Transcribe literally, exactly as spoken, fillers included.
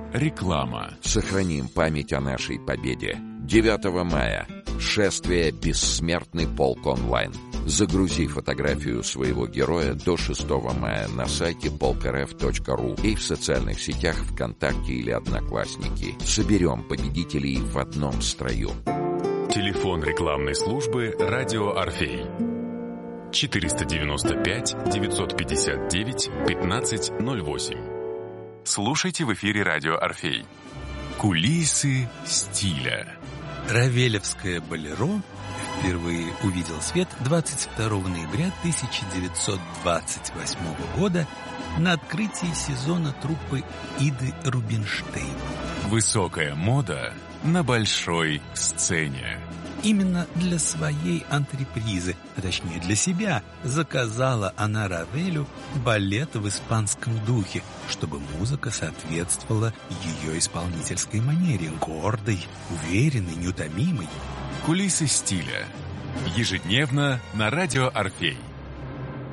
Реклама. Сохраним память о нашей победе. девятого мая. Шествие «Бессмертный полк онлайн». Загрузи фотографию своего героя до шестого мая на сайте полк эр эф точка ру и в социальных сетях ВКонтакте или Одноклассники. Соберем победителей в одном строю. Телефон рекламной службы «Радио Орфей». четыреста девяносто пять девятьсот пятьдесят девять пятнадцать ноль восемь. Слушайте в эфире «Радио Орфей». Кулисы стиля. Равелевское болеро впервые увидел свет двадцать второго ноября тысяча девятьсот двадцать восьмого года на открытии сезона труппы Иды Рубинштейн. Высокая мода на большой сцене. Именно для своей антрепризы, а точнее для себя, заказала она Равелю балет в испанском духе, чтобы музыка соответствовала ее исполнительской манере, гордой, уверенной, неутомимой. Кулисы стиля. Ежедневно на радио Орфей.